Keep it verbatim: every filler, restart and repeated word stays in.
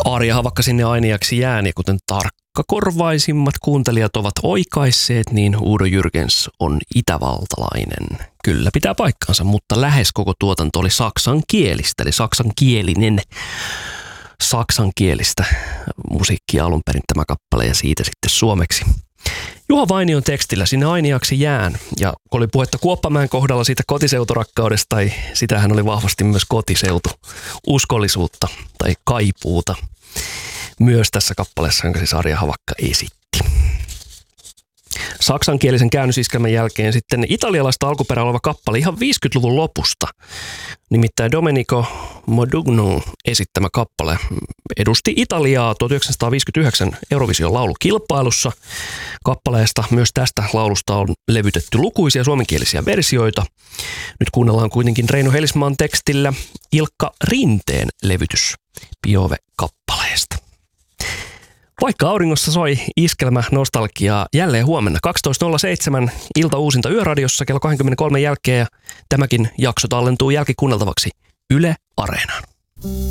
Arja Havakka sinne ainiaksi jään, ja kuten tarkkakorvaisimmat kuuntelijat ovat oikaisseet, niin Udo Jürgens on itävaltalainen. Kyllä pitää paikkansa, mutta lähes koko tuotanto oli saksankielistä, eli saksankielinen saksankielistä musiikkia alun perin tämä kappale ja siitä sitten suomeksi. Juha Vainion tekstillä sinne ainiaksi jään, ja kun oli puhetta Kuoppamäen kohdalla siitä kotiseuturakkaudesta, tai sitähän oli vahvasti myös kotiseutu, uskollisuutta tai kaipuuta, myös tässä kappaleessa, jonka siis Arja Havakka esitti. Saksankielisen käännösiskelmän jälkeen sitten italialaista alkuperää oleva kappale ihan viisikymmentäluvun lopusta. Nimittäin Domenico Modugno esittämä kappale edusti Italiaa tuhatyhdeksänsataaviisikymmentäyhdeksän Eurovision laulukilpailussa. Kappaleesta myös tästä laulusta on levytetty lukuisia suomenkielisiä versioita. Nyt kuunnellaan kuitenkin Reino Helismaan tekstillä Ilkka Rinteen levytys Piove-kappaleesta. Vaikka auringossa soi iskelmä nostalgiaa jälleen huomenna kaksitoista nolla seitsemän ilta uusinta Yöradiossa kello kaksikymmentäkolme jälkeen, ja tämäkin jakso tallentuu jälkikuunneltavaksi Yle Areenaan.